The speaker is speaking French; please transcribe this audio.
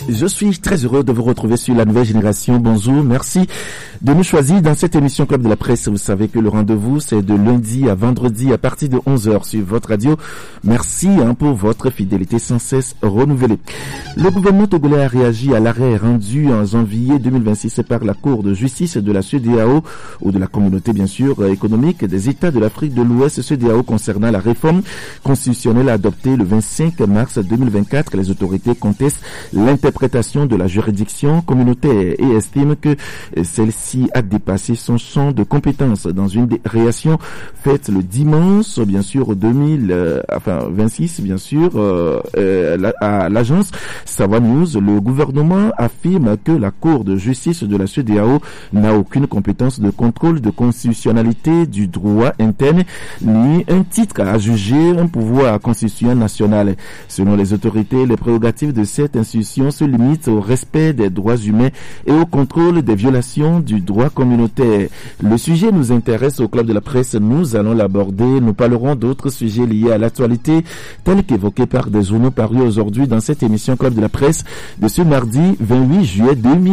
Je suis très heureux de vous retrouver sur la nouvelle génération. Bonjour, merci de nous choisir dans cette émission Club de la Presse. Vous savez que le rendez-vous, c'est de lundi à vendredi à partir de 11h sur votre radio. Merci pour votre fidélité sans cesse renouvelée. Le gouvernement togolais a réagi à l'arrêt rendu en janvier 2026 par la Cour de justice de la CEDEAO, ou de la communauté bien sûr économique des États de l'Afrique de l'Ouest, CEDEAO, concernant la réforme constitutionnelle adoptée le 25 mars 2024. Les autorités contestent l'interprétation de la juridiction communautaire et estime que celle-ci a dépassé son champ de compétences. Dans une réaction faite le dimanche, bien sûr, 26, bien sûr, à l'agence Sawa News, le gouvernement affirme que la Cour de justice de la CEDEAO n'a aucune compétence de contrôle de constitutionnalité du droit interne, ni un titre à juger un pouvoir constitutionnel national. Selon les autorités, les prérogatives de cette institution se limite au respect des droits humains et au contrôle des violations du droit communautaire. Le sujet nous intéresse au Club de la Presse. Nous allons l'aborder. Nous parlerons d'autres sujets liés à l'actualité, tels qu'évoqués par des journaux parus aujourd'hui dans cette émission Club de la Presse de ce mardi 28 juillet 2020.